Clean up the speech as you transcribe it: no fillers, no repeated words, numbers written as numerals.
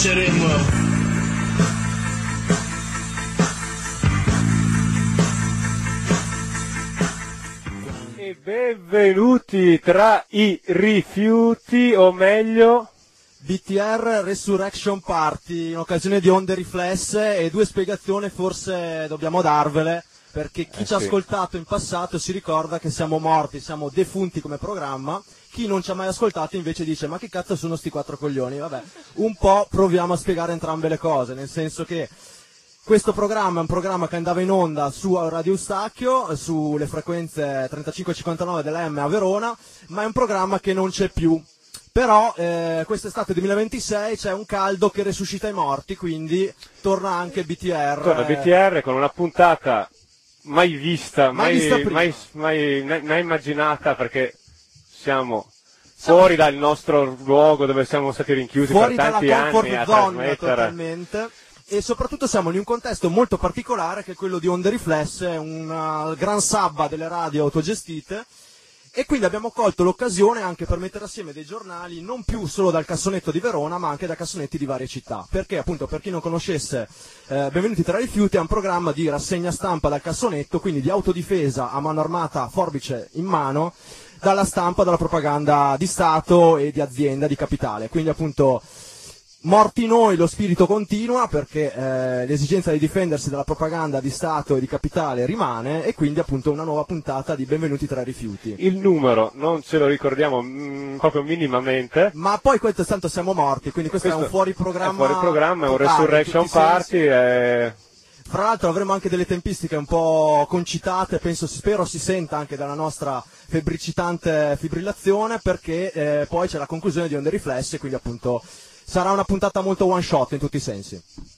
vinceremo. E benvenuti tra i rifiuti, o meglio BTR Resurrection Party, in occasione di Onde Riflesse, e due spiegazioni forse dobbiamo darvele, perché chi ci ha ascoltato in passato si ricorda che siamo morti, siamo defunti come programma. Chi non ci ha mai ascoltato invece dice: ma che cazzo sono sti quattro coglioni? Vabbè, un po' proviamo a spiegare entrambe le cose, nel senso che questo programma è un programma che andava in onda su Radio Eustachio, sulle frequenze 35-59 dell'M a Verona, ma è un programma che non c'è più. Però quest'estate 2026 c'è un caldo che resuscita i morti, quindi torna anche BTR. Torna BTR con una puntata mai vista, mai immaginata, perché siamo fuori dal nostro luogo dove siamo stati rinchiusi per tanti anni a trasmettere. Totalmente. E soprattutto siamo in un contesto molto particolare, che è quello di Onde Riflesse, un gran sabba delle radio autogestite, e quindi abbiamo colto l'occasione anche per mettere assieme dei giornali non più solo dal cassonetto di Verona, ma anche da cassonetti di varie città. Perché appunto, per chi non conoscesse, Benvenuti tra i rifiuti è un programma di rassegna stampa dal cassonetto, quindi di autodifesa a mano armata, forbice in mano, dalla stampa, dalla propaganda di Stato e di azienda, di capitale. Quindi appunto, morti noi, lo spirito continua, perché l'esigenza di difendersi dalla propaganda di Stato e di capitale rimane, e quindi appunto una nuova puntata di Benvenuti tra i rifiuti. Il numero non ce lo ricordiamo proprio minimamente, ma poi questo tanto siamo morti, quindi questo è un fuori programma. È fuori programma, è un Resurrection Party. Fra l'altro avremo anche delle tempistiche un po' concitate, spero si senta anche dalla nostra febbricitante fibrillazione, perché poi c'è la conclusione di Onde Riflesse, quindi appunto sarà una puntata molto one shot in tutti i sensi.